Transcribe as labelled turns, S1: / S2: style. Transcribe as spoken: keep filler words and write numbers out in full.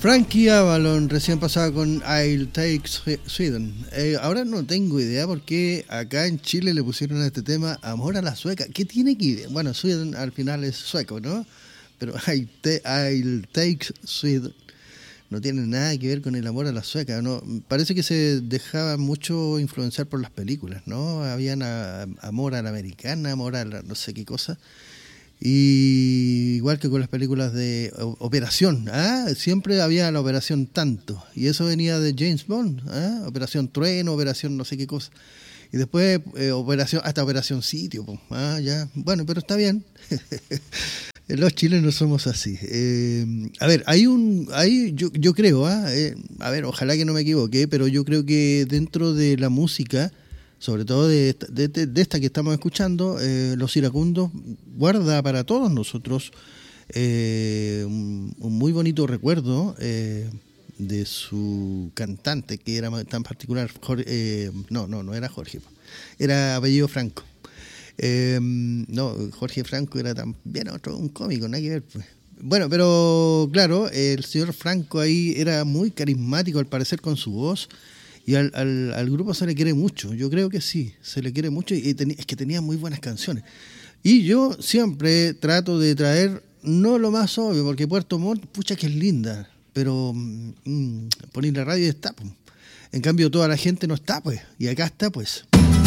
S1: Frankie Avalon recién pasaba con I'll Take Sweden. Eh, ahora no tengo idea por qué acá en Chile le pusieron a este tema Amor a la Sueca. ¿Qué tiene que ver? Bueno, Sweden al final es sueco, ¿no? Pero I'll, te, I'll Take Sweden no tiene nada que ver con el amor a la sueca, ¿no? Parece que se dejaba mucho influenciar por las películas, ¿no? Habían a, amor a la americana, amor a la no sé qué cosa. Y igual que con las películas de Operación, ¿ah? Siempre había la Operación Tanto, y eso venía de James Bond, ¿ah? Operación Trueno, Operación no sé qué cosa, y después eh, Operación, hasta Operación Sitio, ¿ah? Ya, bueno, pero está bien. Los chilenos somos así. Eh, a ver, hay un, hay, yo, yo creo, ¿ah? eh, a ver, ojalá que no me equivoque, pero yo creo que dentro de la música, sobre todo de, de, de esta que estamos escuchando, eh, Los Iracundos guarda para todos nosotros eh, un, un muy bonito recuerdo eh, de su cantante, que era tan particular, Jorge, eh, no, no, no era Jorge, era apellido Franco. Eh, no, Jorge Franco era también otro, un cómico, nada que ver, pues. Bueno, pero claro, el señor Franco ahí era muy carismático al parecer con su voz. Y al, al, al grupo se le quiere mucho, yo creo que sí, se le quiere mucho y ten, es que tenía muy buenas canciones. Y yo siempre trato de traer, no lo más obvio, porque Puerto Montt, pucha que es linda, pero mmm, poner la radio está, pues. En cambio toda la gente no está, pues, y acá está, pues.